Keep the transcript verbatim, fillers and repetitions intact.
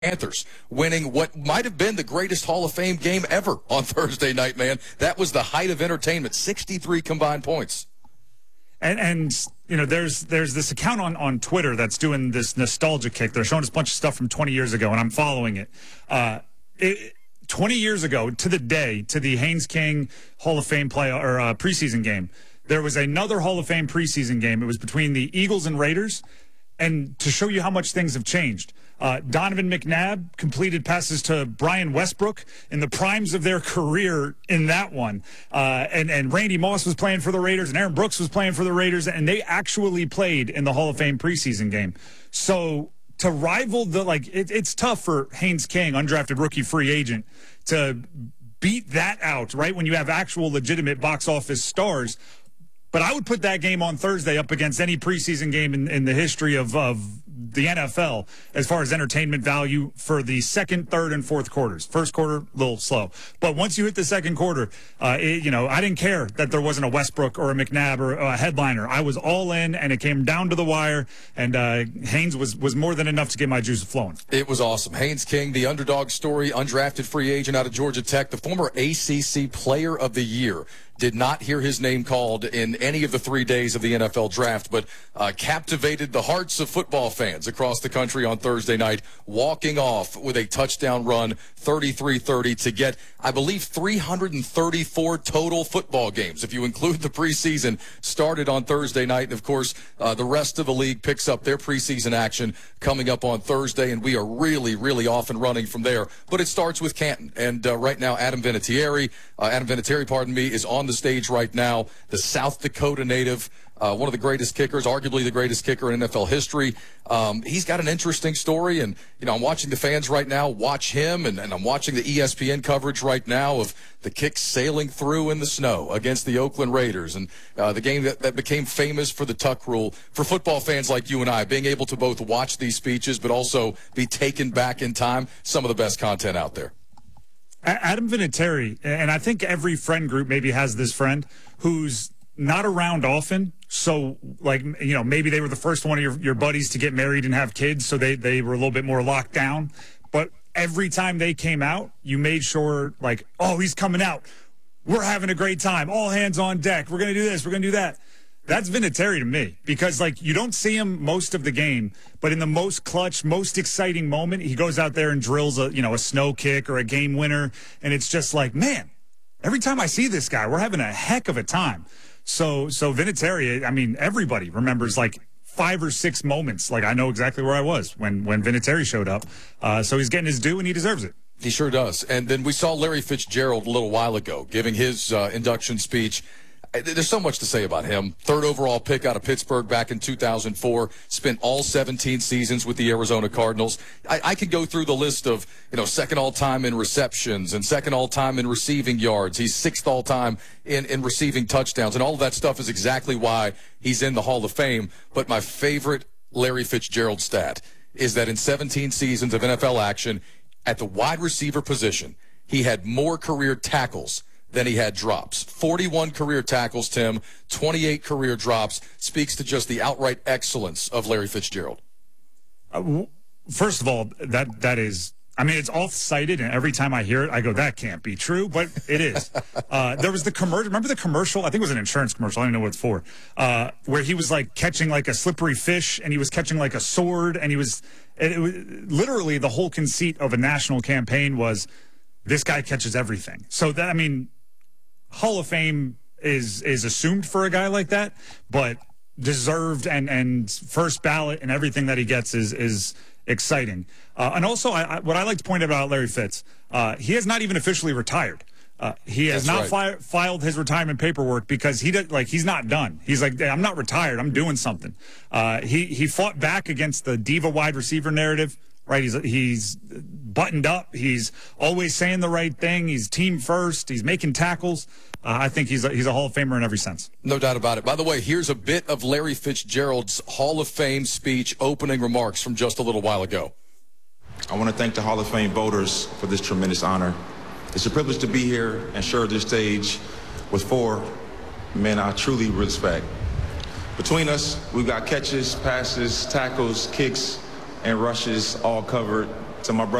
Panthers winning what might have been the greatest Hall of Fame game ever on Thursday night, man. That was the height of entertainment, sixty-three combined points. And, and you know, there's there's this account on, on Twitter that's doing this nostalgia kick. They're showing us a bunch of stuff from twenty years ago, and I'm following it. Uh, it twenty years ago, to the day, to the Haynes King Hall of Fame play or uh, preseason game, there was another Hall of Fame preseason game. It was between the Eagles and Raiders. And to show you how much things have changed, uh, Donovan McNabb completed passes to Brian Westbrook in the primes of their career in that one. Uh, and, and Randy Moss was playing for the Raiders, and Aaron Brooks was playing for the Raiders, and they actually played in the Hall of Fame preseason game. So to rival the, like, it, it's tough for Haynes King, undrafted rookie free agent, to beat that out, right, when you have actual legitimate box office stars. But I would put that game on Thursday up against any preseason game in, in the history of, of the N F L as far as entertainment value for the second, third, and fourth quarters. First quarter, a little slow. But once you hit the second quarter, uh, it, you know, I didn't care that there wasn't a Westbrook or a McNabb or a headliner. I was all in, and it came down to the wire, and uh, Haynes was, was more than enough to get my juice flowing. It was awesome. Haynes King, the underdog story, undrafted free agent out of Georgia Tech, the former A C C Player of the Year. Did not hear his name called in any of the three days of the N F L draft, but uh, captivated the hearts of football fans across the country on Thursday night, walking off with a touchdown run, thirty-three thirty, to get, I believe, three hundred thirty-four total football games, if you include the preseason, started on Thursday night. And, of course, uh, the rest of the league picks up their preseason action coming up on Thursday, and we are really, really off and running from there. But it starts with Canton, and uh, right now Adam Vinatieri, uh, Adam Vinatieri, pardon me, is on the stage right now, the South Dakota native, uh, one of the greatest kickers, arguably the greatest kicker in N F L history. Um, he's got an interesting story, and, you know, I'm watching the fans right now watch him, and, and I'm watching the E S P N coverage right now of the kicks sailing through in the snow against the Oakland Raiders, and uh, the game that, that became famous for the tuck rule. For football fans like you and I, being able to both watch these speeches but also be taken back in time, some of the best content out there. Adam Vinatieri, and I think every friend group maybe has this friend who's not around often. So, like, you know, maybe they were the first one of your, your buddies to get married and have kids, so they, they were a little bit more locked down. But every time they came out, you made sure, like, oh, he's coming out. We're having a great time. All hands on deck. We're going to do this. We're going to do that. That's Vinatieri to me, because, like, you don't see him most of the game, but in the most clutch, most exciting moment, he goes out there and drills a, you know, a snow kick or a game winner, and it's just like, man, every time I see this guy, we're having a heck of a time. So, so Vinatieri, I mean, everybody remembers, like, five or six moments. Like, I know exactly where I was when, when Vinatieri showed up. Uh, so he's getting his due, and he deserves it. He sure does. And then we saw Larry Fitzgerald a little while ago giving his uh, induction speech. There's so much to say about him. Third overall pick out of Pittsburgh back in two thousand four. Spent all seventeen seasons with the Arizona Cardinals. I, I could go through the list of, you know, second all-time in receptions and second all-time in receiving yards. He's sixth all-time in, in receiving touchdowns. And all of that stuff is exactly why he's in the Hall of Fame. But my favorite Larry Fitzgerald stat is that in seventeen seasons of N F L action, at the wide receiver position, he had more career tackles than he had drops. forty-one career tackles, Tim, twenty-eight career drops. Speaks to just the outright excellence of Larry Fitzgerald. Uh, first of all, that that is, I mean, it's oft-cited, and every time I hear it, I go, that can't be true, but it is. uh, there was the commercial, remember the commercial? I think it was an insurance commercial, I don't know what it's for, uh, where he was, like, catching, like, a slippery fish, and he was catching, like, a sword, and he was, it, it was literally the whole conceit of a national campaign was, this guy catches everything. So, that, I mean, Hall of Fame is is assumed for a guy like that, but deserved and, and first ballot and everything that he gets is is exciting. Uh, and also, I, I, what I like to point out about Larry Fitz, uh, he has not even officially retired. Uh, he has That's not right. fi filed his retirement paperwork because he did, like he's not done. He's like, I'm not retired. I'm doing something. Uh, he he fought back against the diva wide receiver narrative. Right, he's he's buttoned up. He's always saying the right thing. He's team first. He's making tackles. Uh, I think he's a, he's a Hall of Famer in every sense. No doubt about it. By the way, here's a bit of Larry Fitzgerald's Hall of Fame speech opening remarks from just a little while ago. I want to thank the Hall of Fame voters for this tremendous honor. It's a privilege to be here and share this stage with four men I truly respect. Between us, we've got catches, passes, tackles, kicks, and rushes all covered to my brother.